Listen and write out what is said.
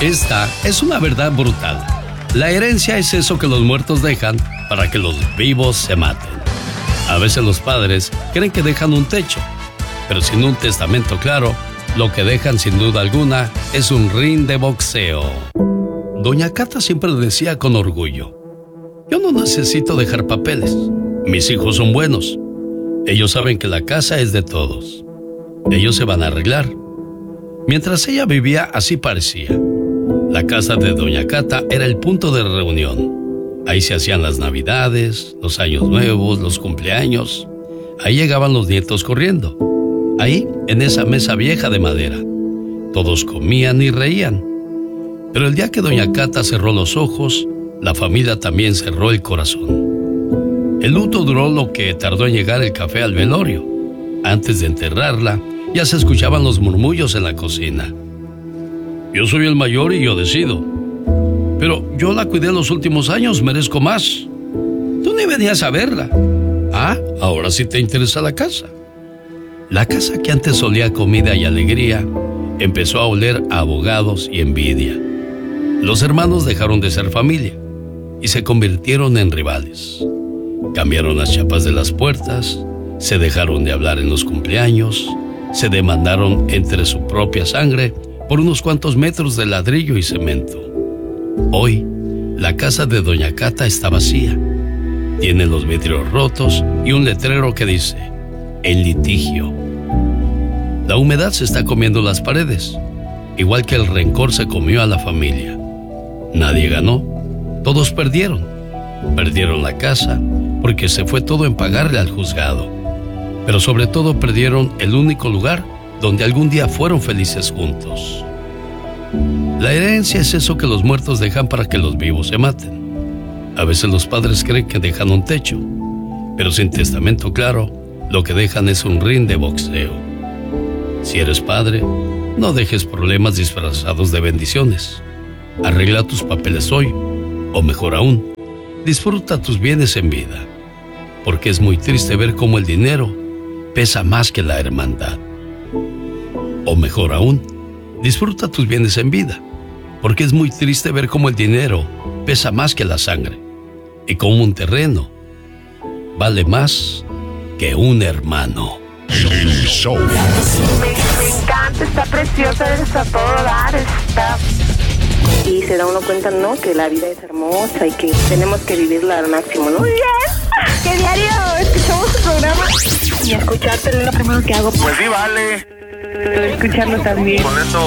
Esta es una verdad brutal. La herencia es eso que los muertos dejan para que los vivos se maten. A veces los padres creen que dejan un techo, pero sin un testamento claro, lo que dejan sin duda alguna es un ring de boxeo. Doña Cata siempre decía con orgullo: yo no necesito dejar papeles. Mis hijos son buenos. Ellos saben que la casa es de todos. Ellos se van a arreglar. Mientras ella vivía, así parecía. La casa de Doña Cata era el punto de reunión. Ahí se hacían las navidades, los años nuevos, los cumpleaños. Ahí llegaban los nietos corriendo. Ahí, en esa mesa vieja de madera. Todos comían y reían. Pero el día que Doña Cata cerró los ojos, la familia también cerró el corazón. El luto duró lo que tardó en llegar el café al velorio. Antes de enterrarla, ya se escuchaban los murmullos en la cocina. Yo soy el mayor y yo decido. Pero yo la cuidé los últimos años, merezco más. Tú ni venías a verla. Ah, ahora sí te interesa la casa. La casa que antes olía a comida y alegría, empezó a oler a abogados y envidia. Los hermanos dejaron de ser familia y se convirtieron en rivales. Cambiaron las chapas de las puertas, se dejaron de hablar en los cumpleaños, se demandaron entre su propia sangre por unos cuantos metros de ladrillo y cemento. Hoy, la casa de Doña Cata está vacía. Tiene los vidrios rotos y un letrero que dice: en litigio. La humedad se está comiendo las paredes, igual que el rencor se comió a la familia. Nadie ganó, todos perdieron. Perdieron la casa porque se fue todo en pagarle al juzgado. Pero sobre todo perdieron el único lugar donde algún día fueron felices juntos. La herencia es eso que los muertos dejan para que los vivos se maten. A veces los padres creen que dejan un techo, pero sin testamento claro, lo que dejan es un ring de boxeo. Si eres padre, no dejes problemas disfrazados de bendiciones. Arregla tus papeles hoy, o mejor aún, disfruta tus bienes en vida, porque es muy triste ver cómo el dinero pesa más que la hermandad. O mejor aún, disfruta tus bienes en vida, porque es muy triste ver cómo el dinero pesa más que la sangre, y como un terreno vale más que un hermano. Me encanta, está preciosa, está a todo dar, está... Y se da uno cuenta, ¿no?, que la vida es hermosa y que tenemos que vivirla al máximo, ¿no? Muy bien, que diario escuchamos tu programa y escucharte es lo primero que hago. Pues sí, vale. Escucharlo también. Con eso